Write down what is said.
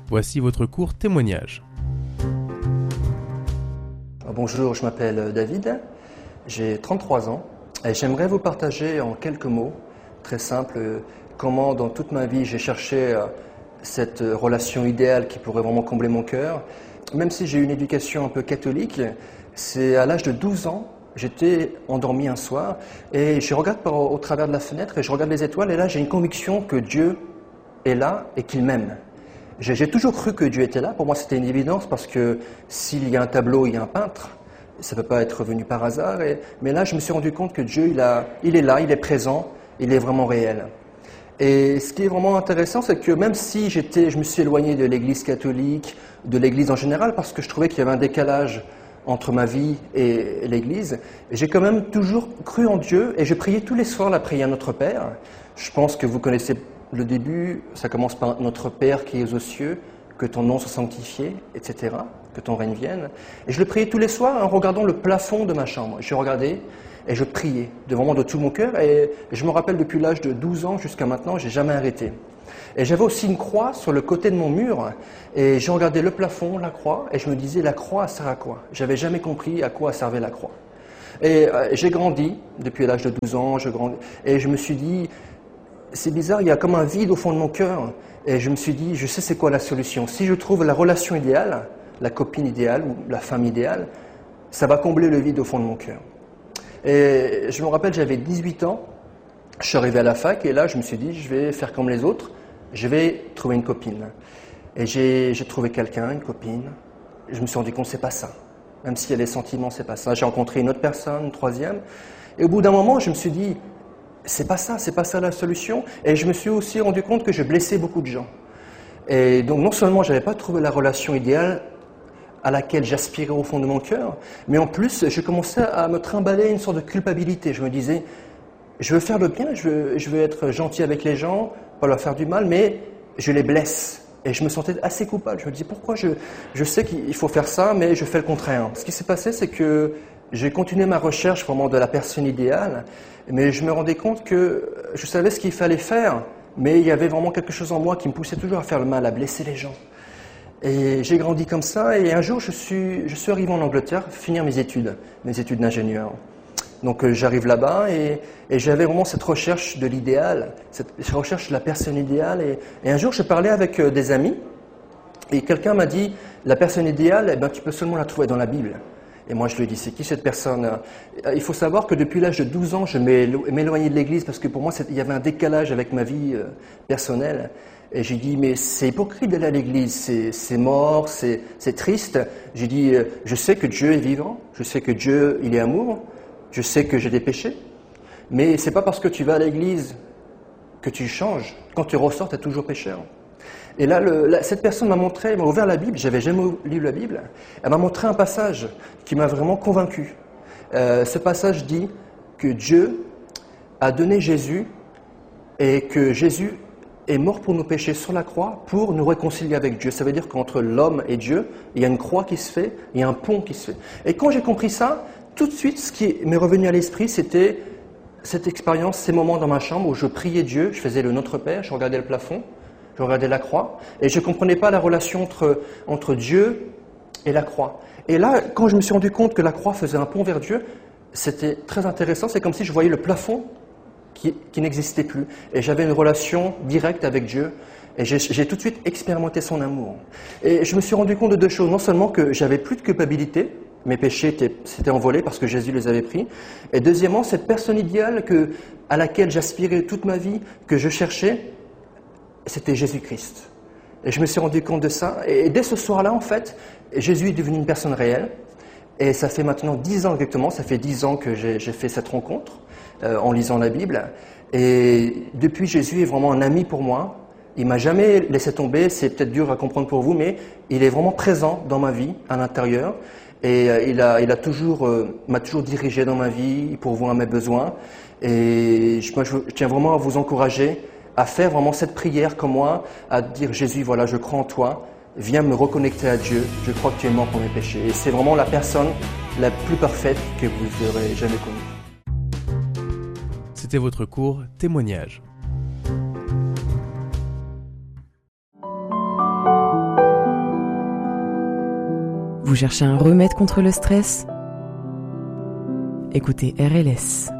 Voici votre court témoignage. Bonjour, je m'appelle David, j'ai 33 ans et j'aimerais vous partager en quelques mots, très simples, comment dans toute ma vie j'ai cherché cette relation idéale qui pourrait vraiment combler mon cœur. Même si j'ai eu une éducation un peu catholique, c'est à l'âge de 12 ans, j'étais endormi un soir et je regarde au travers de la fenêtre et je regarde les étoiles et là j'ai une conviction que Dieu est là et qu'il m'aime. J'ai toujours cru que Dieu était là. Pour moi, c'était une évidence parce que s'il y a un tableau, il y a un peintre. Ça ne peut pas être venu par hasard. Mais là, je me suis rendu compte que Dieu, il est là, il est présent, il est vraiment réel. Et ce qui est vraiment intéressant, c'est que même si je me suis éloigné de l'Église catholique, de l'Église en général, parce que je trouvais qu'il y avait un décalage entre ma vie et l'Église, j'ai quand même toujours cru en Dieu et je priais tous les soirs la prière Notre Père. Je pense que vous connaissez le début, ça commence par Notre Père qui es aux cieux, que ton nom soit sanctifié, etc., que ton règne vienne. Et je le priais tous les soirs en regardant le plafond de ma chambre. Je regardais et je priais de tout mon cœur. Et je me rappelle depuis l'âge de 12 ans jusqu'à maintenant, j'ai jamais arrêté. Et j'avais aussi une croix sur le côté de mon mur. Et je regardais le plafond, la croix, et je me disais, la croix, ça sert à quoi? J'avais jamais compris à quoi servait la croix. Et j'ai grandi, depuis l'âge de 12 ans, et je me suis dit, c'est bizarre, il y a comme un vide au fond de mon cœur. Et je me suis dit, je sais c'est quoi la solution. Si je trouve la relation idéale, la copine idéale ou la femme idéale, ça va combler le vide au fond de mon cœur. Et je me rappelle, j'avais 18 ans, je suis arrivé à la fac et là je me suis dit, je vais faire comme les autres, je vais trouver une copine. Et j'ai trouvé quelqu'un, une copine. Je me suis rendu compte, c'est pas ça. Même s'il y a des sentiments, c'est pas ça. J'ai rencontré une autre personne, une troisième. Et au bout d'un moment, je me suis dit, c'est pas ça la solution. Et je me suis aussi rendu compte que je blessais beaucoup de gens. Et donc non seulement je n'avais pas trouvé la relation idéale à laquelle j'aspirais au fond de mon cœur, mais en plus je commençais à me trimballer une sorte de culpabilité. Je me disais, je veux faire le bien, je veux être gentil avec les gens, pas leur faire du mal, mais je les blesse. Et je me sentais assez coupable. Je me disais, pourquoi je sais qu'il faut faire ça, mais je fais le contraire. Ce qui s'est passé, c'est que j'ai continué ma recherche vraiment de la personne idéale, mais je me rendais compte que je savais ce qu'il fallait faire, mais il y avait vraiment quelque chose en moi qui me poussait toujours à faire le mal, à blesser les gens. Et j'ai grandi comme ça, et un jour je suis arrivé en Angleterre finir mes études d'ingénieur. Donc j'arrive là-bas et j'avais vraiment cette recherche de l'idéal, cette recherche de la personne idéale. Et un jour je parlais avec des amis, et quelqu'un m'a dit, la personne idéale, eh ben, tu peux seulement la trouver dans la Bible. Et moi, je lui ai dit, c'est qui cette personne? Il faut savoir que depuis l'âge de 12 ans, je m'éloignais de l'Église parce que pour moi, il y avait un décalage avec ma vie personnelle. Et j'ai dit, mais c'est hypocrite d'aller à l'Église, c'est mort, c'est triste. J'ai dit, je sais que Dieu est vivant, je sais que Dieu, il est amour, je sais que j'ai des péchés, mais c'est pas parce que tu vas à l'Église que tu changes. Quand tu ressors, tu es toujours pécheur. Et là, cette personne m'a ouvert la Bible, j'avais jamais lu la Bible, elle m'a montré un passage qui m'a vraiment convaincu. Ce passage dit que Dieu a donné Jésus et que Jésus est mort pour nos péchés sur la croix pour nous réconcilier avec Dieu. Ça veut dire qu'entre l'homme et Dieu, il y a une croix qui se fait, il y a un pont qui se fait. Et quand j'ai compris ça, tout de suite, ce qui m'est revenu à l'esprit, c'était cette expérience, ces moments dans ma chambre où je priais Dieu, je faisais le Notre Père, je regardais le plafond, je regardais la croix, et je ne comprenais pas la relation entre Dieu et la croix. Et là, quand je me suis rendu compte que la croix faisait un pont vers Dieu, c'était très intéressant, c'est comme si je voyais le plafond qui n'existait plus. Et j'avais une relation directe avec Dieu, et j'ai tout de suite expérimenté son amour. Et je me suis rendu compte de deux choses, non seulement que j'avais plus de culpabilité, mes péchés s'étaient envolés parce que Jésus les avait pris, et deuxièmement, cette personne idéale à laquelle j'aspirais toute ma vie, que je cherchais, c'était Jésus-Christ. Et je me suis rendu compte de ça. Et dès ce soir-là, en fait, Jésus est devenu une personne réelle. Et ça fait maintenant 10 ans exactement, ça fait 10 ans que j'ai fait cette rencontre en lisant la Bible. Et depuis, Jésus est vraiment un ami pour moi. Il m'a jamais laissé tomber, c'est peut-être dur à comprendre pour vous, mais il est vraiment présent dans ma vie, à l'intérieur. Et m'a toujours dirigé dans ma vie, il pourvoit à mes besoins. Et je tiens vraiment à vous encourager à faire vraiment cette prière comme moi, à dire Jésus, voilà, je crois en toi, viens me reconnecter à Dieu, je crois que tu es mort pour mes péchés. Et c'est vraiment la personne la plus parfaite que vous aurez jamais connue. C'était votre court témoignage. Vous cherchez un remède contre le stress ? Écoutez RLS.